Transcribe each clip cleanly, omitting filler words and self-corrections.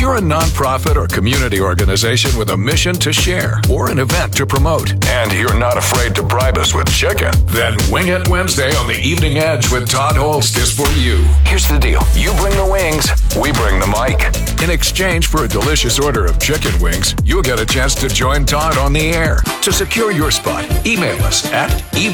you're a nonprofit or community organization with a mission to share or an event to promote, and you're not afraid to bribe us with chicken, then Wing It Wednesday on the Evening Edge with Todd Holst is for you. Here's the deal. You bring the wings, we bring the mic. In exchange for a delicious order of chicken wings, you'll get a chance to join Todd on the air. To secure your spot, email us at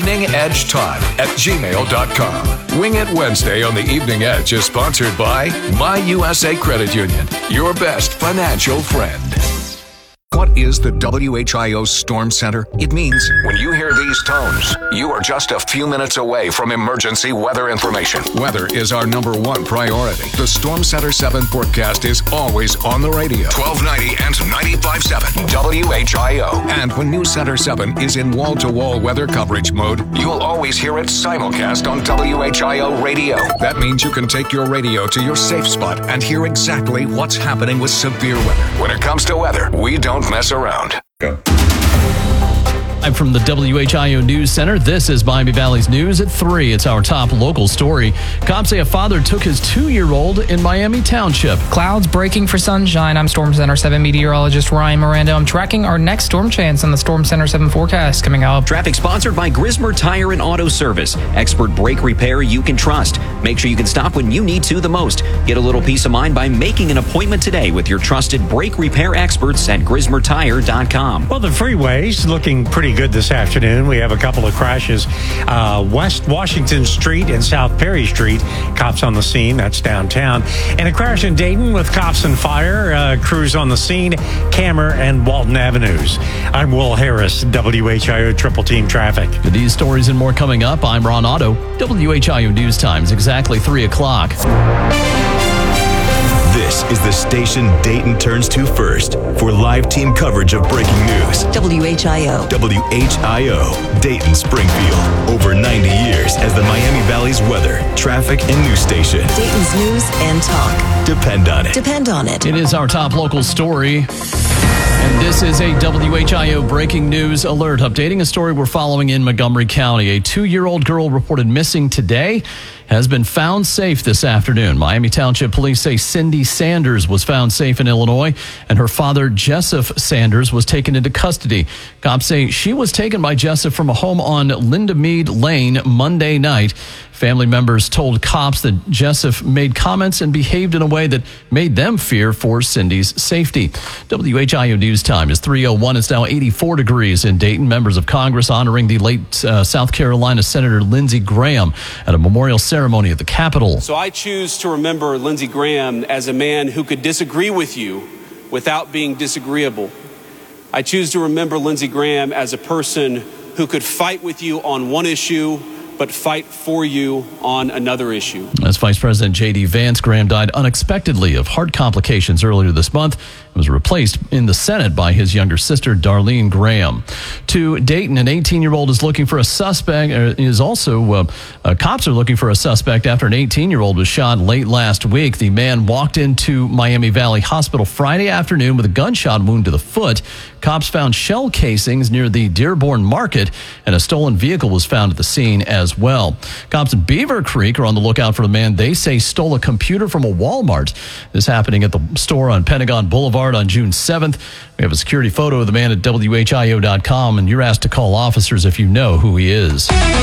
eveningedgetodd@gmail.com. Wing It Wednesday on the Evening Edge is sponsored by My USA Credit Union, your best financial friend. What is the WHIO Storm Center? It means when you hear these tones, you are just a few minutes away from emergency weather information. Weather is our number one priority. The Storm Center 7 forecast is always on the radio. 1290 and 95.7 WHIO. And when News Center 7 is in wall-to-wall weather coverage mode, you'll always hear it simulcast on WHIO radio. That means you can take your radio to your safe spot and hear exactly what's happening with severe weather. When it comes to weather, we don't mess around. Go. I'm from the WHIO News Center. This is Miami Valley's News at 3. It's our top local story. Cops say a father took his 2-year-old in Miami Township. Clouds breaking for sunshine. I'm Storm Center 7 meteorologist Ryan Miranda. I'm tracking our next storm chance on the Storm Center 7 forecast coming up. Traffic sponsored by Grismer Tire and Auto Service. Expert brake repair you can trust. Make sure you can stop when you need to the most. Get a little peace of mind by making an appointment today with your trusted brake repair experts at GrismerTire.com. Well, the freeway's looking pretty good this afternoon. We have a couple of crashes. West Washington Street and South Perry Street. Cops on the scene. That's downtown. And a crash in Dayton with cops and fire. Crews on the scene. Kammer and Walton Avenues. I'm Will Harris, WHIO Triple Team Traffic. With these stories and more coming up, I'm Ron Otto. WHIO News Times, exactly 3 o'clock. This is the station Dayton turns to first for live team coverage of breaking news. WHIO. WHIO, Dayton Springfield. Over 90 years as the Miami Valley's weather, traffic, and news station. Dayton's news and talk. Depend on it. Depend on it. It is our top local story. And this is a WHIO breaking news alert updating a story we're following in Montgomery County. A 2-year-old girl reported missing today has been found safe this afternoon. Miami Township Police say Cindy Sanders was found safe in Illinois, and her father, Jesseph Sanders, was taken into custody. Cops say she was taken by Jesseph from a home on Linda Mead Lane Monday night. Family members told cops that Jesseph made comments and behaved in a way that made them fear for Cindy's safety. WHIO News Time is 3:01. It's now 84 degrees in Dayton. Members of Congress honoring the late South Carolina Senator Lindsey Graham at a memorial ceremony at the Capitol. So I choose to remember Lindsey Graham as a man who could disagree with you without being disagreeable. I choose to remember Lindsey Graham as a person who could fight with you on one issue but fight for you on another issue. As Vice President J.D. Vance, Graham died unexpectedly of heart complications earlier this month and was replaced in the Senate by his younger sister, Darlene Graham. To Dayton, an 18-year-old is looking for a suspect. Cops are looking for a suspect after an 18-year-old was shot late last week. The man walked into Miami Valley Hospital Friday afternoon with a gunshot wound to the foot. Cops found shell casings near the Dearborn Market, and a stolen vehicle was found at the scene as well. Cops in Beaver Creek are on the lookout for the man they say stole a computer from a Walmart. This happening at the store on Pentagon Boulevard on June 7th. We have a security photo of the man at WHIO.com, and you're asked to call officers if you know who he is.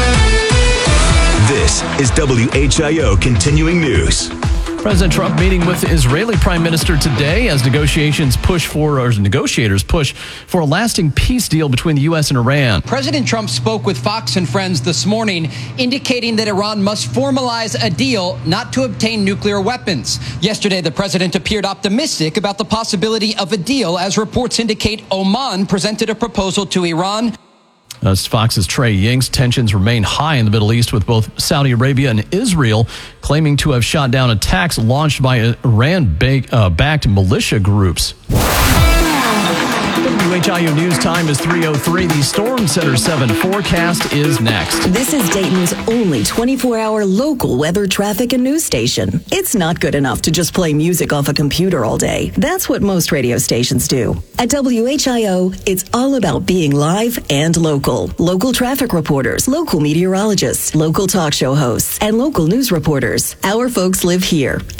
This is WHIO Continuing News. President Trump meeting with Israeli Prime Minister today as negotiators push for a lasting peace deal between the U.S. and Iran. President Trump spoke with Fox and Friends this morning, indicating that Iran must formalize a deal not to obtain nuclear weapons. Yesterday, the president appeared optimistic about the possibility of a deal, as reports indicate Oman presented a proposal to Iran. That's Fox's Trey Yingst. Tensions remain high in the Middle East, with both Saudi Arabia and Israel claiming to have shot down attacks launched by Iran-backed militia groups. WHIO News Time is 3:03. The Storm Center 7 forecast is next. This is Dayton's only 24-hour local weather, traffic, and news station. It's not good enough to just play music off a computer all day. That's what most radio stations do. At WHIO, it's all about being live and local. Local traffic reporters, local meteorologists, local talk show hosts, and local news reporters. Our folks live here.